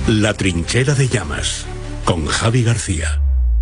La trinchera de llamas, con Javi García.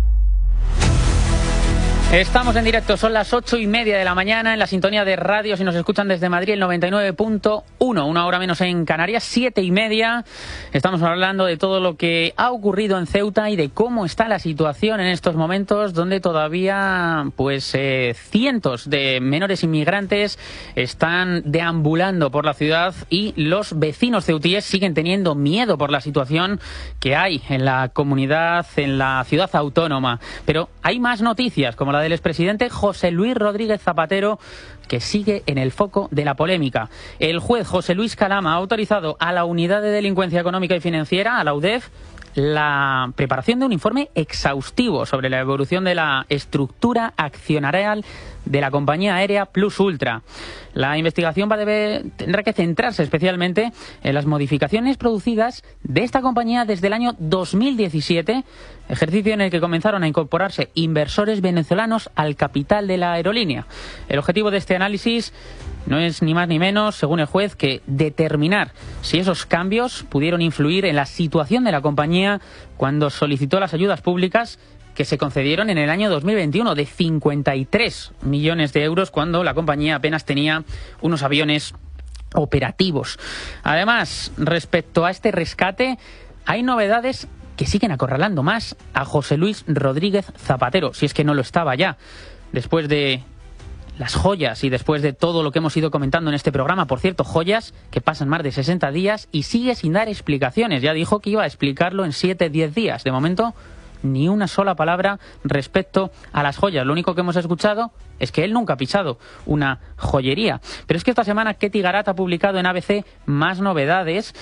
Estamos en directo, son las 8:30 de la mañana en la sintonía de radio. Si nos escuchan desde Madrid, el 99.1, una hora menos en Canarias, 7:30. Estamos hablando de todo lo que ha ocurrido en Ceuta y de cómo está la situación en estos momentos, donde todavía cientos de menores inmigrantes están deambulando por la ciudad y los vecinos ceutíes siguen teniendo miedo por la situación que hay en la comunidad, en la ciudad autónoma. Pero hay más noticias, como la del expresidente José Luis Rodríguez Zapatero, que sigue en el foco de la polémica. El juez José Luis Calama ha autorizado a la Unidad de Delincuencia Económica y Financiera, a la UDEF, la preparación de un informe exhaustivo sobre la evolución de la estructura accionarial de la compañía aérea Plus Ultra. La investigación tendrá que centrarse especialmente en las modificaciones producidas de esta compañía desde el año 2017, ejercicio en el que comenzaron a incorporarse inversores venezolanos al capital de la aerolínea. El objetivo de este análisis no es ni más ni menos, según el juez, que determinar si esos cambios pudieron influir en la situación de la compañía cuando solicitó las ayudas públicas que se concedieron en el año 2021 de 53 millones de euros, cuando la compañía apenas tenía unos aviones operativos. Además, respecto a este rescate, hay novedades que siguen acorralando más a José Luis Rodríguez Zapatero, si es que no lo estaba ya. Después de las joyas y después de todo lo que hemos ido comentando en este programa, por cierto, joyas que pasan más de 60 días y sigue sin dar explicaciones. Ya dijo que iba a explicarlo en 7-10 días. De momento, ni una sola palabra respecto a las joyas. Lo único que hemos escuchado es que él nunca ha pisado una joyería. Pero es que esta semana Ketty Garat ha publicado en ABC más novedades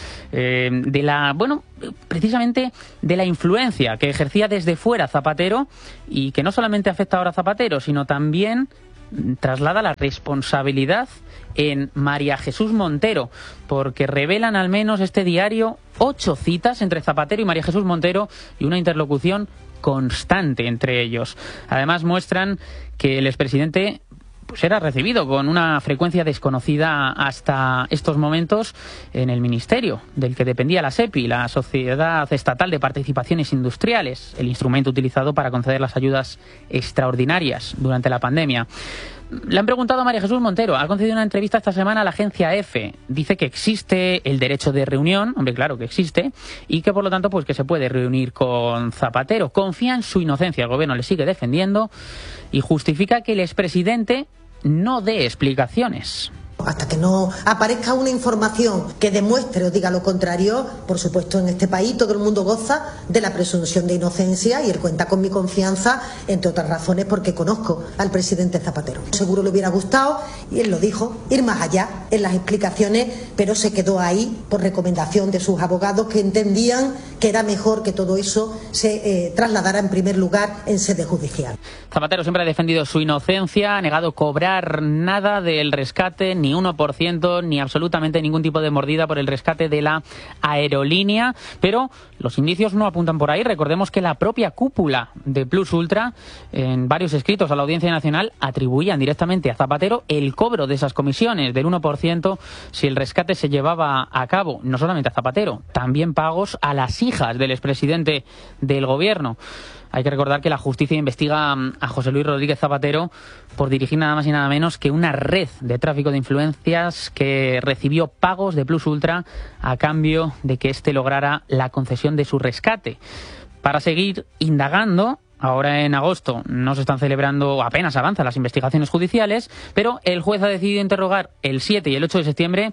precisamente de la influencia que ejercía desde fuera Zapatero, y que no solamente afecta ahora a Zapatero, sino también traslada la responsabilidad en María Jesús Montero, porque revelan al menos este diario 8 citas entre Zapatero y María Jesús Montero y una interlocución constante entre ellos. Además, muestran que el expresidente era recibido con una frecuencia desconocida hasta estos momentos en el ministerio del que dependía la SEPI, la Sociedad Estatal de Participaciones Industriales, el instrumento utilizado para conceder las ayudas extraordinarias durante la pandemia. Le han preguntado a María Jesús Montero, ha concedido una entrevista esta semana a la agencia EFE. Dice que existe el derecho de reunión, hombre, claro que existe, y que por lo tanto que se puede reunir con Zapatero. Confía en su inocencia, el gobierno le sigue defendiendo y justifica que el expresidente no dé explicaciones. Hasta que no aparezca una información que demuestre o diga lo contrario, por supuesto, en este país todo el mundo goza de la presunción de inocencia, y él cuenta con mi confianza, entre otras razones porque conozco al presidente Zapatero. Seguro le hubiera gustado, y él lo dijo, ir más allá en las explicaciones, pero se quedó ahí por recomendación de sus abogados, que entendían que era mejor que todo eso se trasladara en primer lugar en sede judicial. Zapatero siempre ha defendido su inocencia, ha negado cobrar nada del rescate, ni 1%, ni absolutamente ningún tipo de mordida por el rescate de la aerolínea, pero los indicios no apuntan por ahí. Recordemos que la propia cúpula de Plus Ultra, en varios escritos a la Audiencia Nacional, atribuían directamente a Zapatero el cobro de esas comisiones del 1% si el rescate se llevaba a cabo. No solamente a Zapatero, también pagos a las hijas del expresidente del gobierno. Hay que recordar que la justicia investiga a José Luis Rodríguez Zapatero por dirigir nada más y nada menos que una red de tráfico de influencias que recibió pagos de Plus Ultra a cambio de que éste lograra la concesión de su rescate. Para seguir indagando, ahora en agosto no se están celebrando, apenas avanzan las investigaciones judiciales, pero el juez ha decidido interrogar el 7 y el 8 de septiembre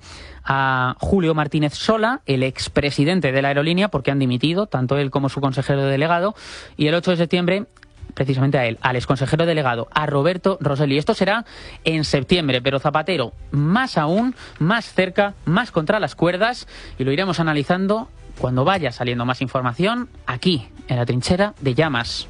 a Julio Martínez Sola, el expresidente de la aerolínea, porque han dimitido tanto él como su consejero delegado, y el 8 de septiembre precisamente a él, al exconsejero delegado, a Roberto Rosselli. Esto será en septiembre, pero Zapatero más aún, más cerca, más contra las cuerdas, y lo iremos analizando cuando vaya saliendo más información aquí, en la trinchera de llamas.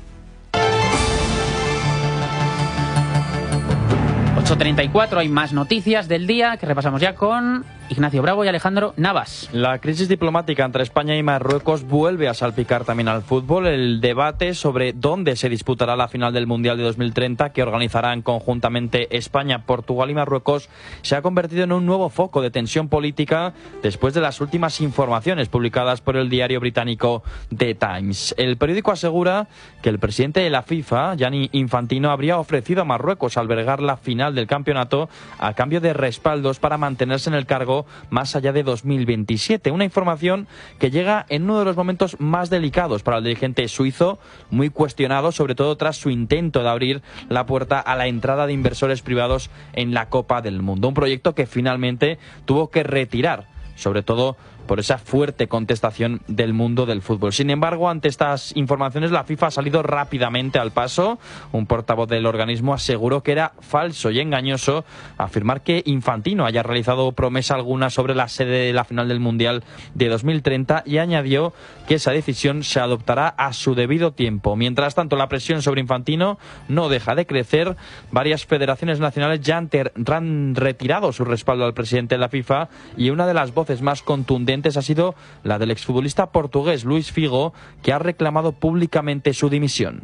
8:34, hay más noticias del día que repasamos ya con Ignacio Bravo y Alejandro Navas. La crisis diplomática entre España y Marruecos vuelve a salpicar también al fútbol. El debate sobre dónde se disputará la final del Mundial de 2030, que organizarán conjuntamente España, Portugal y Marruecos, se ha convertido en un nuevo foco de tensión política después de las últimas informaciones publicadas por el diario británico The Times. El periódico asegura que el presidente de la FIFA, Gianni Infantino, habría ofrecido a Marruecos albergar la final del campeonato a cambio de respaldos para mantenerse en el cargo más allá de 2027. Una información que llega en uno de los momentos más delicados para el dirigente suizo, muy cuestionado, sobre todo tras su intento de abrir la puerta a la entrada de inversores privados en la Copa del Mundo. Un proyecto que finalmente tuvo que retirar, sobre todo por esa fuerte contestación del mundo del fútbol. Sin embargo, ante estas informaciones, la FIFA ha salido rápidamente al paso. Un portavoz del organismo aseguró que era falso y engañoso afirmar que Infantino haya realizado promesa alguna sobre la sede de la final del Mundial de 2030 y añadió que esa decisión se adoptará a su debido tiempo. Mientras tanto, la presión sobre Infantino no deja de crecer. Varias federaciones nacionales ya han retirado su respaldo al presidente de la FIFA y una de las voces más contundentes ha sido la del exfutbolista portugués Luís Figo, que ha reclamado públicamente su dimisión.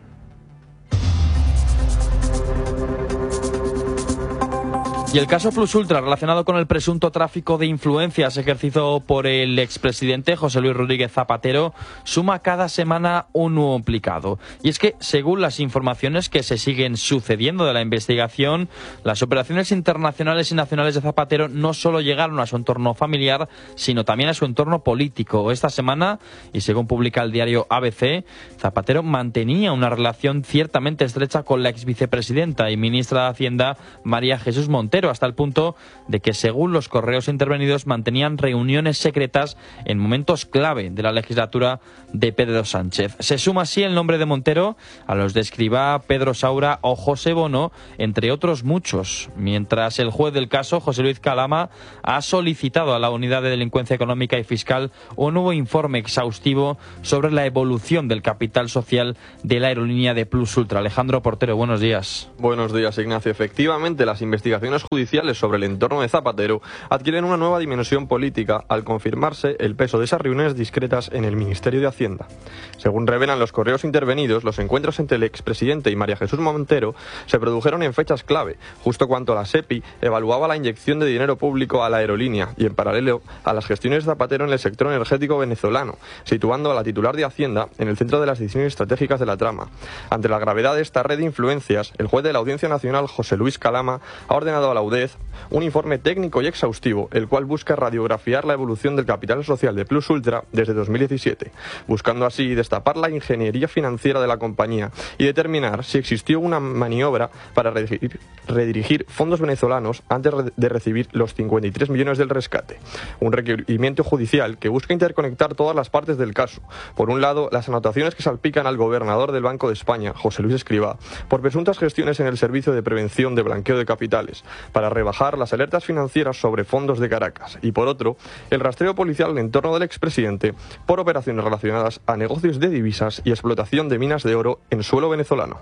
Y el caso Plus Ultra, relacionado con el presunto tráfico de influencias ejercido por el expresidente José Luis Rodríguez Zapatero, suma cada semana un nuevo implicado. Y es que, según las informaciones que se siguen sucediendo de la investigación, las operaciones internacionales y nacionales de Zapatero no solo llegaron a su entorno familiar, sino también a su entorno político. Esta semana, y según publica el diario ABC, Zapatero mantenía una relación ciertamente estrecha con la exvicepresidenta y ministra de Hacienda, María Jesús Montero, hasta el punto de que, según los correos intervenidos, mantenían reuniones secretas en momentos clave de la legislatura de Pedro Sánchez. Se suma así el nombre de Montero a los de Escrivá, Pedro Saura o José Bono, entre otros muchos, mientras el juez del caso, José Luis Calama, ha solicitado a la Unidad de Delincuencia Económica y Fiscal un nuevo informe exhaustivo sobre la evolución del capital social de la aerolínea de Plus Ultra. Alejandro Portero, buenos días. Buenos días, Ignacio. Efectivamente, las investigaciones judiciales sobre el entorno de Zapatero adquieren una nueva dimensión política al confirmarse el peso de esas reuniones discretas en el Ministerio de Hacienda. Según revelan los correos intervenidos, los encuentros entre el expresidente y María Jesús Montero se produjeron en fechas clave, justo cuando la SEPI evaluaba la inyección de dinero público a la aerolínea y en paralelo a las gestiones de Zapatero en el sector energético venezolano, situando a la titular de Hacienda en el centro de las decisiones estratégicas de la trama. Ante la gravedad de esta red de influencias, el juez de la Audiencia Nacional, José Luis Calama, ha ordenado a la UDEZ un informe técnico y exhaustivo, el cual busca radiografiar la evolución del capital social de Plus Ultra desde 2017, buscando así destapar la ingeniería financiera de la compañía y determinar si existió una maniobra para redirigir fondos venezolanos antes de recibir los 53 millones del rescate. Un requerimiento judicial que busca interconectar todas las partes del caso. Por un lado, las anotaciones que salpican al gobernador del Banco de España, José Luis Escrivá, por presuntas gestiones en el Servicio de Prevención de Blanqueo de Capitales, para rebajar las alertas financieras sobre fondos de Caracas. Y por otro, el rastreo policial en torno del expresidente por operaciones relacionadas a negocios de divisas y explotación de minas de oro en suelo venezolano.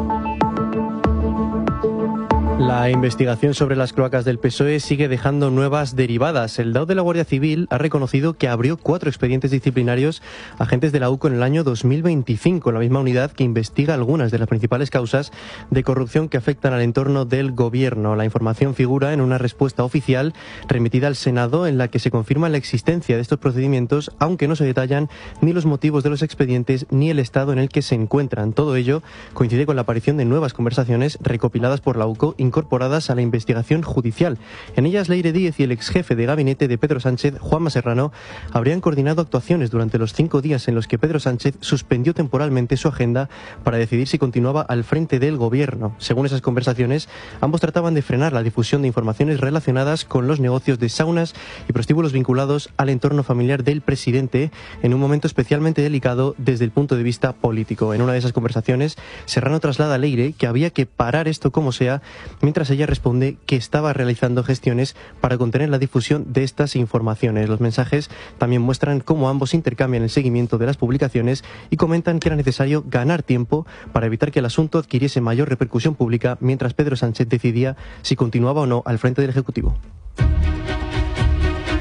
La investigación sobre las cloacas del PSOE sigue dejando nuevas derivadas. El DAO de la Guardia Civil ha reconocido que abrió 4 expedientes disciplinarios a agentes de la UCO en el año 2025, la misma unidad que investiga algunas de las principales causas de corrupción que afectan al entorno del gobierno. La información figura en una respuesta oficial remitida al Senado en la que se confirma la existencia de estos procedimientos, aunque no se detallan ni los motivos de los expedientes ni el estado en el que se encuentran. Todo ello coincide con la aparición de nuevas conversaciones recopiladas por la UCO incorporadas a la investigación judicial. En ellas, Leire Díez y el exjefe de gabinete de Pedro Sánchez, Juanma Serrano, habrían coordinado actuaciones durante los 5 días en los que Pedro Sánchez suspendió temporalmente su agenda para decidir si continuaba al frente del gobierno. Según esas conversaciones, ambos trataban de frenar la difusión de informaciones relacionadas con los negocios de saunas y prostíbulos vinculados al entorno familiar del presidente, en un momento especialmente delicado desde el punto de vista político. En una de esas conversaciones, Serrano traslada a Leire que había que parar esto como sea, mientras ella responde que estaba realizando gestiones para contener la difusión de estas informaciones. Los mensajes también muestran cómo ambos intercambian el seguimiento de las publicaciones y comentan que era necesario ganar tiempo para evitar que el asunto adquiriese mayor repercusión pública mientras Pedro Sánchez decidía si continuaba o no al frente del Ejecutivo.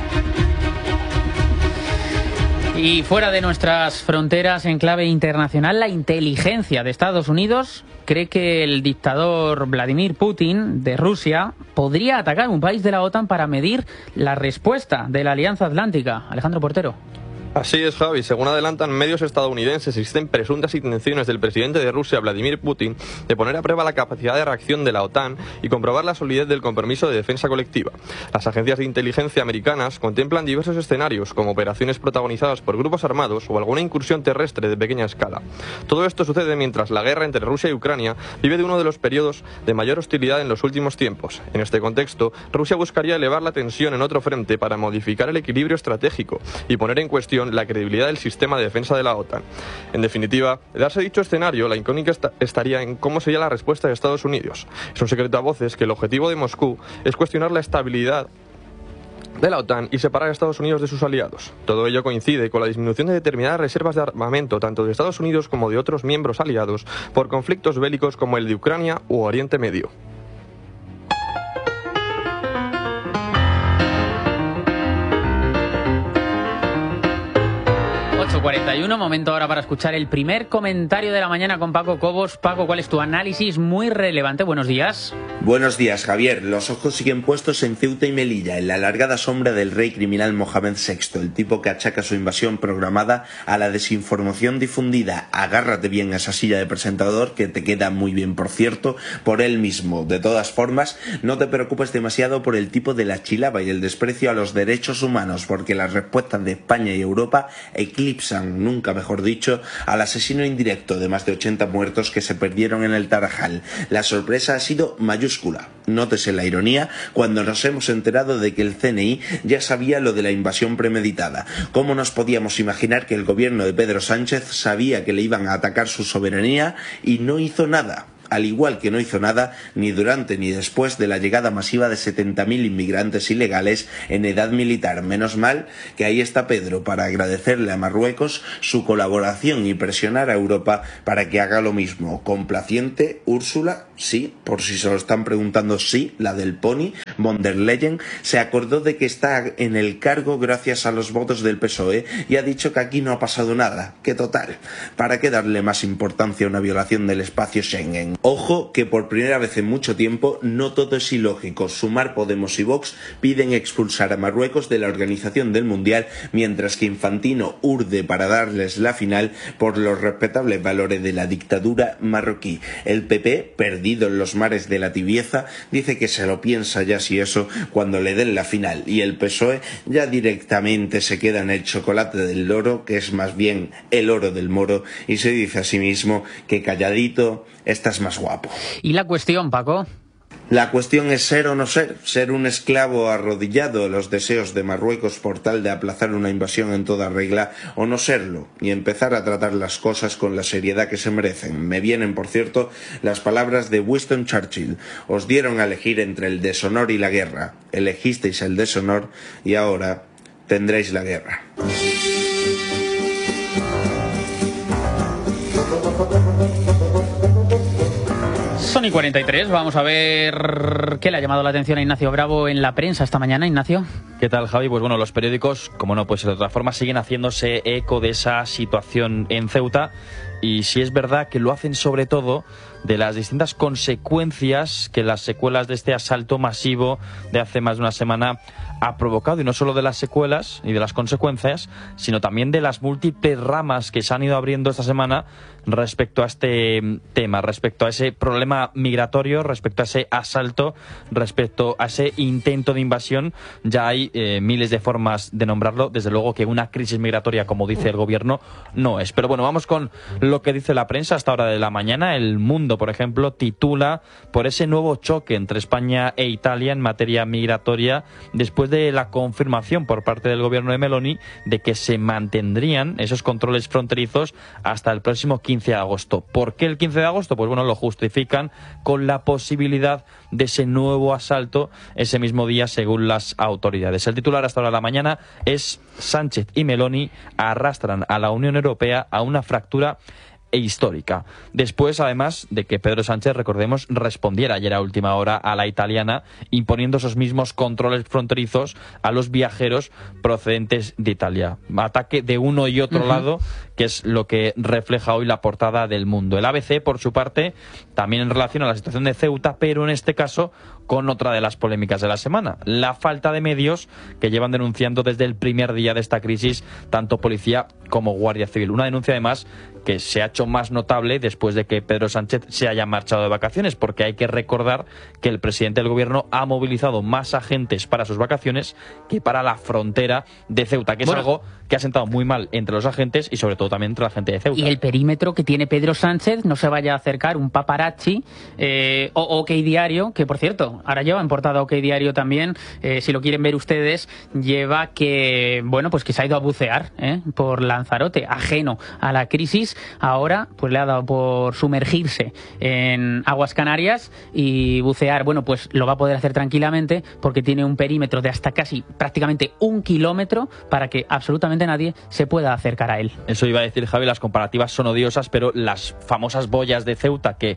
Y fuera de nuestras fronteras, en clave internacional, la inteligencia de Estados Unidos cree que el dictador Vladimir Putin de Rusia podría atacar un país de la OTAN para medir la respuesta de la Alianza Atlántica. Alejandro Portero. Así es, Javi. Según adelantan medios estadounidenses, existen presuntas intenciones del presidente de Rusia, Vladimir Putin, de poner a prueba la capacidad de reacción de la OTAN y comprobar la solidez del compromiso de defensa colectiva. Las agencias de inteligencia americanas contemplan diversos escenarios, como operaciones protagonizadas por grupos armados o alguna incursión terrestre de pequeña escala. Todo esto sucede mientras la guerra entre Rusia y Ucrania vive de uno de los periodos de mayor hostilidad en los últimos tiempos. En este contexto, Rusia buscaría elevar la tensión en otro frente para modificar el equilibrio estratégico y poner en cuestión la credibilidad del sistema de defensa de la OTAN. En definitiva, de darse dicho escenario, la incógnita estaría en cómo sería la respuesta de Estados Unidos. Es un secreto a voces que el objetivo de Moscú es cuestionar la estabilidad de la OTAN y separar a Estados Unidos de sus aliados. Todo ello coincide con la disminución de determinadas reservas de armamento, tanto de Estados Unidos como de otros miembros aliados, por conflictos bélicos como el de Ucrania u Oriente Medio. Momento ahora para escuchar el primer comentario de la mañana con Paco Cobos. Paco, ¿cuál es tu análisis muy relevante? Buenos días. Buenos días, Javier. Los ojos siguen puestos en Ceuta y Melilla, en la alargada sombra del rey criminal Mohamed VI, el tipo que achaca su invasión programada a la desinformación difundida. Agárrate bien a esa silla de presentador, que te queda muy bien, por cierto, por él mismo. De todas formas, no te preocupes demasiado por el tipo de la chilaba y el desprecio a los derechos humanos, porque las respuestas de España y Europa eclipsan, nunca mejor dicho, al asesino indirecto de más de 80 muertos que se perdieron en el Tarajal. La sorpresa ha sido mayúscula. Nótese la ironía cuando nos hemos enterado de que el CNI ya sabía lo de la invasión premeditada. ¿Cómo nos podíamos imaginar que el gobierno de Pedro Sánchez sabía que le iban a atacar su soberanía y no hizo nada? Al igual que no hizo nada ni durante ni después de la llegada masiva de 70.000 inmigrantes ilegales en edad militar. Menos mal que ahí está Pedro para agradecerle a Marruecos su colaboración y presionar a Europa para que haga lo mismo. Complaciente, Úrsula, sí, por si se lo están preguntando, sí, la del Pony, von der Leyen, se acordó de que está en el cargo gracias a los votos del PSOE y ha dicho que aquí no ha pasado nada, que total, ¿para qué darle más importancia a una violación del espacio Schengen? Ojo que por primera vez en mucho tiempo no todo es ilógico. Sumar, Podemos y Vox piden expulsar a Marruecos de la organización del Mundial, mientras que Infantino urde para darles la final por los respetables valores de la dictadura marroquí. El PP, perdido en los mares de la tibieza, dice que se lo piensa ya si eso cuando le den la final, y el PSOE ya directamente se queda en el chocolate del loro, que es más bien el oro del moro, y se dice a sí mismo que calladito estás más guapo. ¿Y la cuestión, Paco? La cuestión es ser o no ser un esclavo arrodillado a los deseos de Marruecos por tal de aplazar una invasión en toda regla, o no serlo, y empezar a tratar las cosas con la seriedad que se merecen. Me vienen, por cierto, las palabras de Winston Churchill. Os dieron a elegir entre el deshonor y la guerra. Elegisteis el deshonor y ahora tendréis la guerra. Son y 43, vamos a ver qué le ha llamado la atención a Ignacio Bravo en la prensa esta mañana. Ignacio. ¿Qué tal, Javi? Pues bueno, los periódicos, como no puede ser de otra forma, siguen haciéndose eco de esa situación en Ceuta, y si es verdad que lo hacen sobre todo de las distintas consecuencias que las secuelas de este asalto masivo de hace más de una semana ha provocado, y no solo de las secuelas y de las consecuencias, sino también de las múltiples ramas que se han ido abriendo esta semana respecto a este tema, respecto a ese problema migratorio, respecto a ese asalto, respecto a ese intento de invasión. Ya hay miles de formas de nombrarlo. Desde luego que una crisis migratoria, como dice el gobierno, no es. Pero bueno, vamos con lo que dice la prensa hasta hora de la mañana. El Mundo, por ejemplo, titula por ese nuevo choque entre España e Italia en materia migratoria, después de la confirmación por parte del gobierno de Meloni de que se mantendrían esos controles fronterizos hasta el próximo 15 de agosto. ¿Por qué el 15 de agosto? Pues bueno, lo justifican con la posibilidad de ese nuevo asalto ese mismo día, según las autoridades. El titular hasta ahora de la mañana es: Sánchez y Meloni arrastran a la Unión Europea a una fractura e histórica. Después, además, de que Pedro Sánchez, recordemos, respondiera ayer a última hora a la italiana, imponiendo esos mismos controles fronterizos a los viajeros procedentes de Italia. Ataque de uno y otro lado, que es lo que refleja hoy la portada del Mundo. El ABC, por su parte, también en relación a la situación de Ceuta, pero en este caso con otra de las polémicas de la semana, la falta de medios que llevan denunciando desde el primer día de esta crisis tanto policía como Guardia Civil. Una denuncia, además, que se ha hecho más notable después de que Pedro Sánchez se haya marchado de vacaciones, porque hay que recordar que el presidente del gobierno ha movilizado más agentes para sus vacaciones que para la frontera de Ceuta, que es algo que ha sentado muy mal entre los agentes y sobre todo también entre la gente de Ceuta. Y el perímetro que tiene Pedro Sánchez, no se vaya a acercar un paparazzi o OK Diario, que por cierto, ahora lleva en portada OK Diario también, si lo quieren ver ustedes, lleva que, bueno, pues que se ha ido a bucear por Lanzarote, ajeno a la crisis. Ahora pues le ha dado por sumergirse en aguas Canarias y bucear. Bueno, pues lo va a poder hacer tranquilamente porque tiene un perímetro de hasta casi prácticamente 1 kilómetro para que absolutamente nadie se pueda acercar a él. Eso iba a decir, Javi, las comparativas son odiosas, pero las famosas boyas de Ceuta que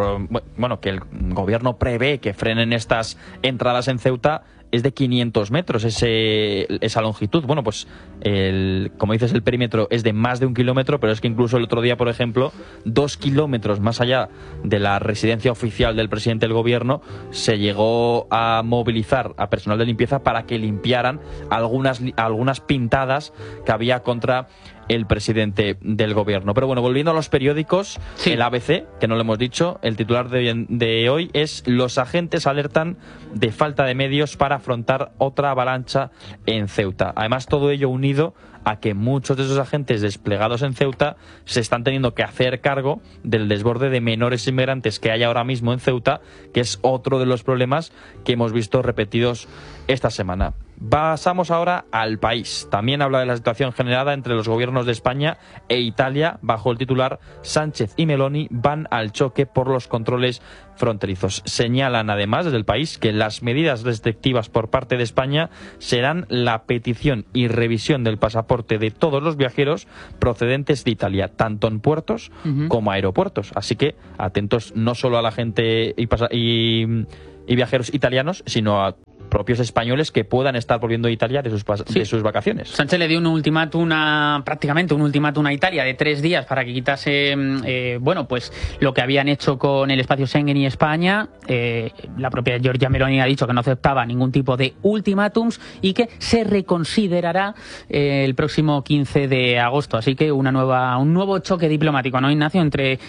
el gobierno prevé que frenen estas entradas en Ceuta es de 500 metros esa longitud. Bueno, pues como dices, el perímetro es de más de 1 kilómetro, pero es que incluso el otro día, por ejemplo, 2 kilómetros más allá de la residencia oficial del presidente del gobierno, se llegó a movilizar a personal de limpieza para que limpiaran algunas pintadas que había contra el presidente del gobierno. Pero bueno, volviendo a los periódicos, sí. El ABC, que no lo hemos dicho, el titular de hoy es: los agentes alertan de falta de medios para afrontar otra avalancha en Ceuta. Además, todo ello unido a que muchos de esos agentes desplegados en Ceuta se están teniendo que hacer cargo del desborde de menores inmigrantes que hay ahora mismo en Ceuta, que es otro de los problemas que hemos visto repetidos esta semana. Pasamos ahora al País. También habla de la situación generada entre los gobiernos de España e Italia bajo el titular: Sánchez y Meloni van al choque por los controles fronterizos. Señalan además desde el País que las medidas restrictivas por parte de España serán la petición y revisión del pasaporte de todos los viajeros procedentes de Italia, tanto en puertos como aeropuertos. Así que atentos no solo a la gente y viajeros italianos, sino a propios españoles que puedan estar volviendo a Italia de sus vacaciones. Sánchez le dio un ultimátum prácticamente un ultimátum a Italia de 3 días para que quitase pues lo que habían hecho con el espacio Schengen y España. La propia Giorgia Meloni ha dicho que no aceptaba ningún tipo de ultimátums y que se reconsiderará el próximo 15 de agosto. Así que un nuevo choque diplomático, ¿no, Ignacio?, entre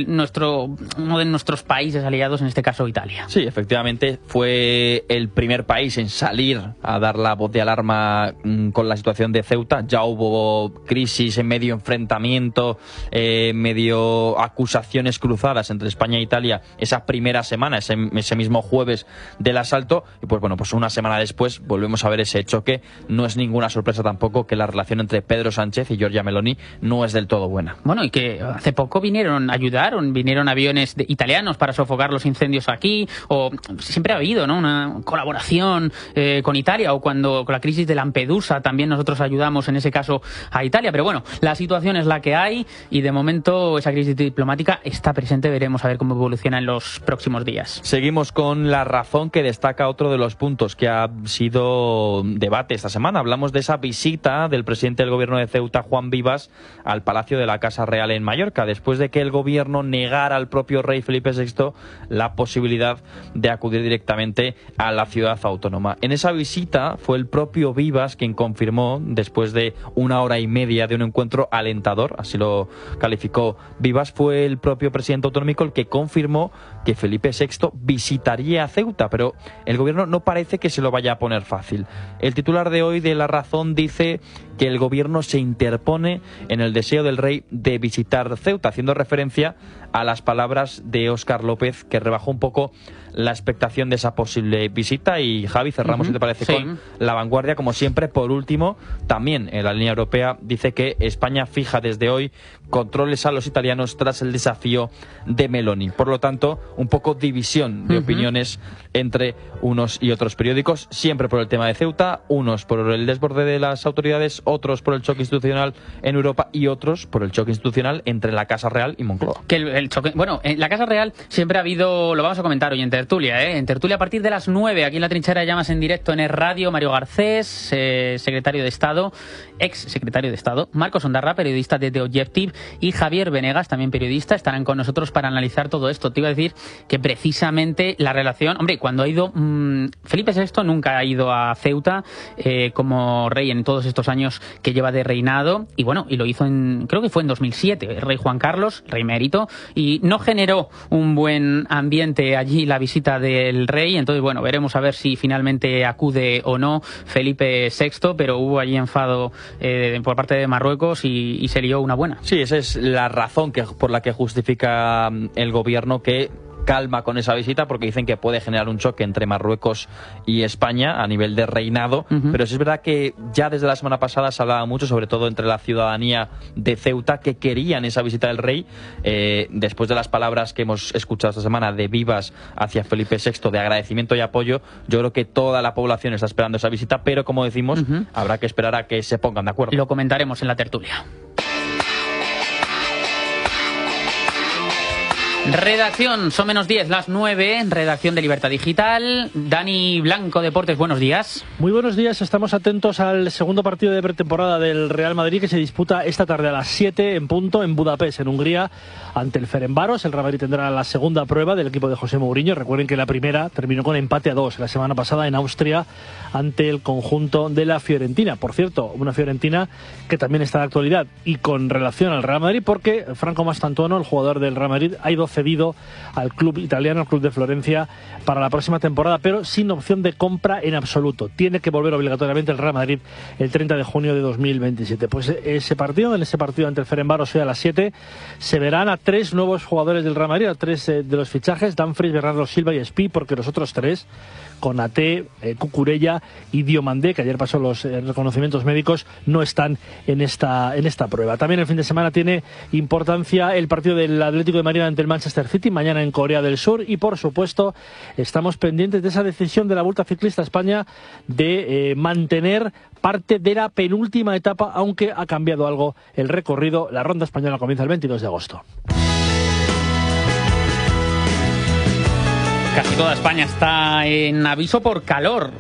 uno de nuestros países aliados, en este caso Italia. Sí, efectivamente, fue el primer país en salir a dar la voz de alarma con la situación de Ceuta. Ya hubo crisis, medio enfrentamiento, medio acusaciones cruzadas entre España e Italia esa primera semana, ese mismo jueves del asalto, y pues una semana después volvemos a ver ese choque. No es ninguna sorpresa tampoco que la relación entre Pedro Sánchez y Giorgia Meloni no es del todo buena. Bueno, y que hace poco vinieron aviones italianos para sofocar los incendios aquí, o siempre ha habido, ¿no?, una colaboración con Italia, o cuando con la crisis de Lampedusa también nosotros ayudamos en ese caso a Italia. Pero bueno, la situación es la que hay y de momento esa crisis diplomática está presente. Veremos a ver cómo evoluciona en los próximos días. Seguimos con La Razón, que destaca otro de los puntos que ha sido debate esta semana. Hablamos de esa visita del presidente del gobierno de Ceuta, Juan Vivas, al Palacio de la Casa Real en Mallorca, después de que el gobierno negara al propio rey Felipe VI la posibilidad de acudir directamente a la ciudad autónoma. En esa visita fue el propio Vivas quien confirmó, después de 1 hora y media de un encuentro alentador, así lo calificó Vivas, fue el propio presidente autonómico el que confirmó que Felipe VI visitaría Ceuta, pero el gobierno no parece que se lo vaya a poner fácil. El titular de hoy de La Razón dice que el gobierno se interpone en el deseo del rey de visitar Ceuta, haciendo referencia a las palabras de Óscar López, que rebajó un poco la expectación de esa posible visita y Y Javi, cerramos, si te parece, con La Vanguardia, como siempre. Por último, también en la línea europea, dice que España fija desde hoy controles a los italianos tras el desafío de Meloni. Por lo tanto, un poco división de opiniones entre unos y otros periódicos, siempre por el tema de Ceuta, unos por el desborde de las autoridades, otros por el choque institucional en Europa y otros por el choque institucional entre la Casa Real y Moncloa. Que el choque, bueno, en la Casa Real siempre ha habido, lo vamos a comentar hoy en tertulia, en tertulia a partir de las 9, aquí en La Trinchera de Llamas en directo en Es Radio, Mario Garcés, secretario de Estado, ex secretario de Estado, Marcos Ondarra, periodista de The Objective, y Javier Venegas, también periodista, estarán con nosotros para analizar todo esto. Te iba a decir que precisamente la relación, hombre, cuando ha ido Felipe VI nunca ha ido a Ceuta como rey en todos estos años que lleva de reinado, y bueno, y lo hizo creo que fue en 2007, el rey Juan Carlos, rey emérito, y no generó un buen ambiente allí la visita del rey. Entonces, bueno, veremos a ver si finalmente acude o no Felipe VI, pero hubo allí enfado por parte de Marruecos y se lió una buena. Sí, esa es la razón por la que justifica el gobierno que calma con esa visita, porque dicen que puede generar un choque entre Marruecos y España a nivel de reinado, pero sí es verdad que ya desde la semana pasada se hablaba mucho, sobre todo entre la ciudadanía de Ceuta, que querían esa visita del rey, después de las palabras que hemos escuchado esta semana de vivas hacia Felipe VI, de agradecimiento y apoyo. Yo creo que toda la población está esperando esa visita, pero como decimos, habrá que esperar a que se pongan de acuerdo. Lo comentaremos en la tertulia. Redacción, son menos 10, las 9, redacción de Libertad Digital. Dani Blanco, Deportes, buenos días. Muy buenos días, estamos atentos al segundo partido de pretemporada del Real Madrid, que se disputa esta tarde a las 7 en punto en Budapest, en Hungría, ante el Ferencváros. El Real Madrid tendrá la segunda prueba del equipo de José Mourinho. Recuerden que la primera terminó con empate a 2 la semana pasada en Austria ante el conjunto de la Fiorentina. Por cierto, una Fiorentina que también está de actualidad y con relación al Real Madrid, porque Franco Mastantuono, el jugador del Real Madrid, ha ido cedido al club italiano, al club de Florencia, para la próxima temporada, pero sin opción de compra en absoluto. Tiene que volver obligatoriamente el Real Madrid el 30 de junio de 2027. Pues en ese partido ante el Ferencváros hoy a las 7, se verán a 3 nuevos jugadores del Real Madrid, a 3 de los fichajes, Dumfries, Bernardo Silva y Espí, porque los otros 3, Konaté, Cucurella y Diomandé, que ayer pasó los reconocimientos médicos, no están en esta prueba. También el fin de semana tiene importancia el partido del Atlético de Madrid ante el Manchester City, mañana en Corea del Sur, y por supuesto estamos pendientes de esa decisión de la Vuelta Ciclista a España de mantener parte de la penúltima etapa, aunque ha cambiado algo el recorrido. La ronda española comienza el 22 de agosto. Casi toda España está en aviso por calor.